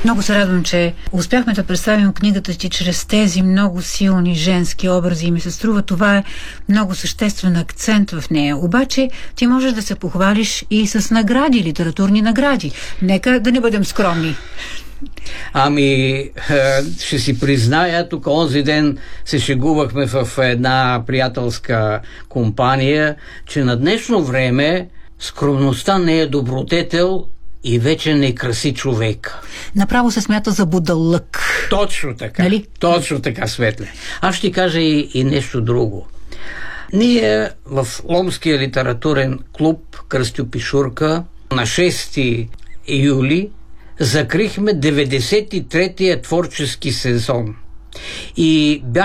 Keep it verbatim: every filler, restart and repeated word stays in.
Много се радвам, че успяхме да представим книгата ти чрез тези много силни женски образи и ми се струва това е много съществен акцент в нея. Обаче ти можеш да се похвалиш и с награди, литературни награди. Нека да не бъдем скромни. Ами, ще си призная, тук онзи ден се шегувахме в една приятелска компания, че на днешно време скромността не е добродетел и вече не краси човек. Направо се смята за будалък. Точно така. Нали? Точно така, Светле. Аз ще кажа и, и нещо друго. Ние в Ломския литературен клуб Кръстю Пишурка на шести юли закрихме деветдесет и третия творчески сезон. И бях